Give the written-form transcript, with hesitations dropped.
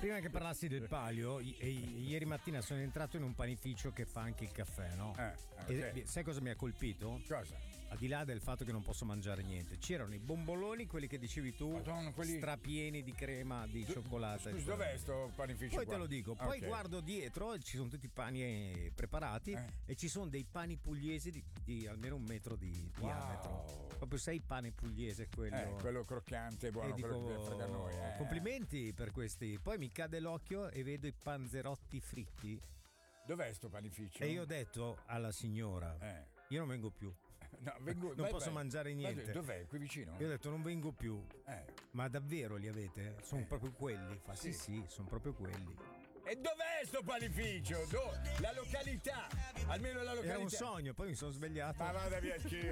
Prima che parlassi del palio, ieri mattina sono entrato in un panificio che fa anche il caffè, no? Okay. E sai cosa mi ha colpito? Cosa? Al di là del fatto che non posso mangiare niente, c'erano i bomboloni, quelli che dicevi tu, Madonna, quelli strapieni di crema, di cioccolata. Scusi, dov'è sto panificio? Poi qua? te lo dico, poi Ok. guardo dietro, ci sono tutti i pani preparati e ci sono dei pani pugliesi di almeno 1 metro di diametro. Proprio sei pane pugliese quello. Quello croccante, buono, E quello che dico, frega a noi. complimenti per questi. Poi mi cade l'occhio e vedo i panzerotti fritti. Dov'è sto panificio? E io ho detto alla signora, io non vengo più. No, Non posso mangiare niente. Dov'è? Qui vicino? Io ho detto non vengo più. Ma davvero li avete? Sono proprio quelli. Fa sì, sono proprio quelli. E dov'è sto panificio? La località. Almeno la località. Era un sogno, poi mi sono svegliato. Ma vada via,